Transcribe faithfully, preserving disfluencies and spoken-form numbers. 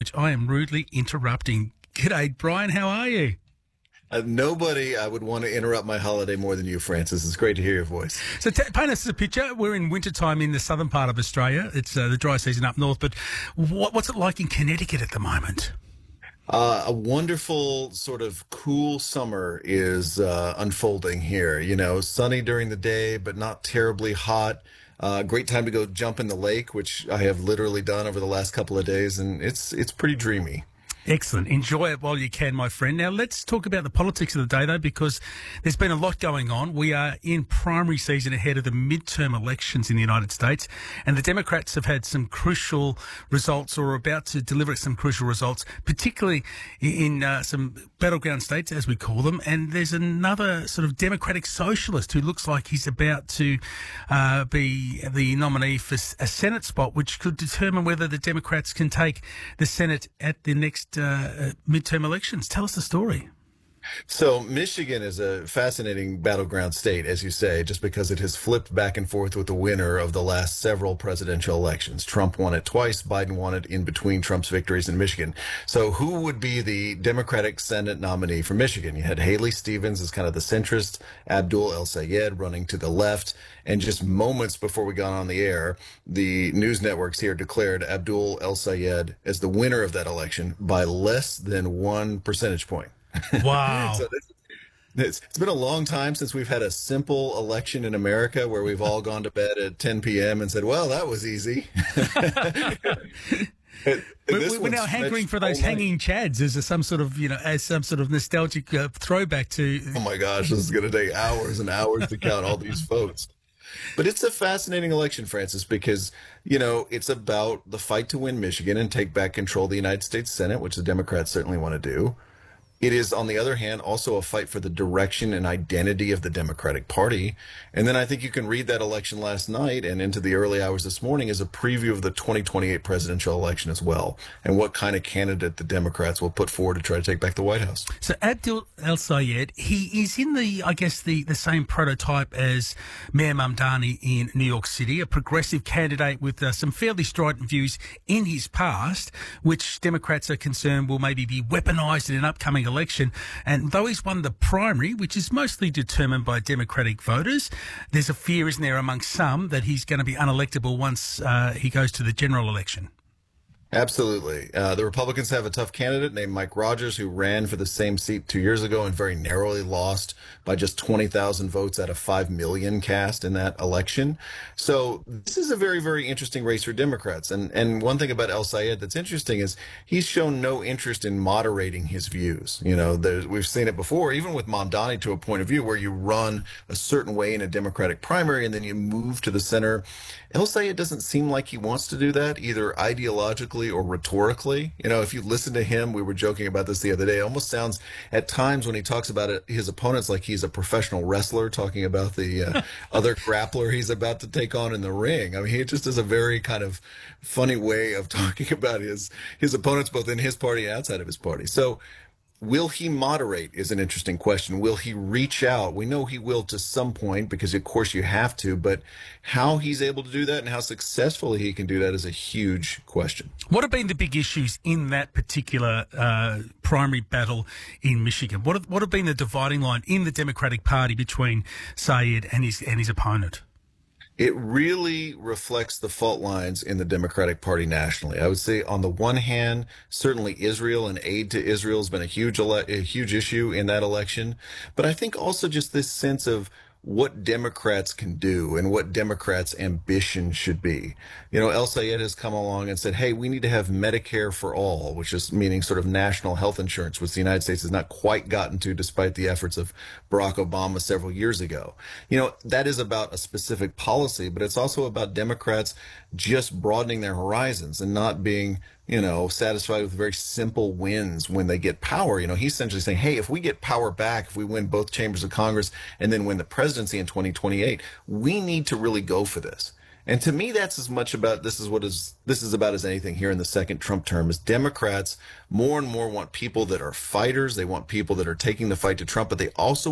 which I am rudely interrupting. G'day, Brian. How are you? Uh, nobody I would want to interrupt my holiday more than you, Francis. It's great to hear your voice. So t- paint us a picture. We're in wintertime in the southern part of Australia. It's uh, the dry season up north, but what, what's it like in Connecticut at the moment? Uh, a wonderful sort of cool summer is uh, unfolding here. You know, sunny during the day, but not terribly hot. Uh, great time to go jump in the lake, which I have literally done over the last couple of days, and it's it's pretty dreamy. Excellent. Enjoy it while you can, my friend. Now, let's talk about the politics of the day, though, because there's been a lot going on. We are in primary season ahead of the midterm elections in the United States, and the Democrats have had some crucial results or are about to deliver some crucial results, particularly in uh, some battleground states, as we call them. And there's another sort of Democratic socialist who looks like he's about to uh, be the nominee for a Senate spot, which could determine whether the Democrats can take the Senate at the next Uh, midterm elections. Tell us the story. So Michigan is a fascinating battleground state, as you say, just because it has flipped back and forth with the winner of the last several presidential elections. Trump won it twice. Biden won it in between Trump's victories in Michigan. So who would be the Democratic Senate nominee for Michigan? You had Haley Stevens as kind of the centrist, Abdul El-Sayed running to the left. And just moments before we got on the air, the news networks here declared Abdul El-Sayed as the winner of that election by less than one percentage point. Wow. So this, this, it's been a long time since we've had a simple election in America where we've all gone to bed at ten p.m. and said, well, that was easy. we're, we're now hankering for those hanging chads as a, some sort of, you know, as some sort of nostalgic uh, throwback to. Oh, my gosh, this is going to take hours and hours to count all these votes. But it's a fascinating election, Francis, because, you know, it's about the fight to win Michigan and take back control of the United States Senate, which the Democrats certainly want to do. It is, on the other hand, also a fight for the direction and identity of the Democratic Party. And then I think you can read that election last night and into the early hours this morning as a preview of the twenty twenty-eight presidential election as well, and what kind of candidate the Democrats will put forward to try to take back the White House. So Abdul El-Sayed, he is in the, I guess, the, the same prototype as Mayor Mamdani in New York City, a progressive candidate with uh, some fairly strident views in his past, which Democrats are concerned will maybe be weaponized in an upcoming election. And though he's won the primary, which is mostly determined by Democratic voters, there's a fear, isn't there, among some that he's going to be unelectable once uh, he goes to the general election. Absolutely. Uh, the Republicans have a tough candidate named Mike Rogers, who ran for the same seat two years ago and very narrowly lost by just twenty thousand votes out of five million cast in that election. So this is a very, very interesting race for Democrats. And and one thing about El-Sayed that's interesting is he's shown no interest in moderating his views. You know, we've seen it before, even with Mamdani, to a point of view where you run a certain way in a Democratic primary and then you move to the center. El-Sayed doesn't seem like he wants to do that, either ideologically or rhetorically. You know, if you listen to him, we were joking about this the other day, it almost sounds at times when he talks about it, his opponents like he's a professional wrestler talking about the uh, other grappler he's about to take on in the ring. I mean, he just has a very kind of funny way of talking about his, his opponents, both in his party and outside of his party. So will he moderate is an interesting question. Will he reach out? We know he will to some point because, of course, you have to. But how he's able to do that and how successfully he can do that is a huge question. What have been the big issues in that particular uh, primary battle in Michigan? What have, what have been the dividing line in the Democratic Party between Sayed and his and his opponent? It really reflects the fault lines in the Democratic Party nationally. I would say, on the one hand, certainly Israel and aid to Israel has been a huge, ele- a huge issue in that election. But I think also just this sense of what Democrats can do and what Democrats' ambition should be. You know, El-Sayed has come along and said, hey, we need to have Medicare for all, which is meaning sort of national health insurance, which the United States has not quite gotten to despite the efforts of Barack Obama several years ago. You know, that is about a specific policy, but it's also about Democrats just broadening their horizons and not being, you know, satisfied with very simple wins when they get power. You know, he's essentially saying, hey, if we get power back, if we win both chambers of Congress and then win the presidency in twenty twenty-eight, we need to really go for this. And to me, that's as much about this is what is this is about as anything here in the second Trump term. Is Democrats more and more want people that are fighters. They want people that are taking the fight to Trump, but they also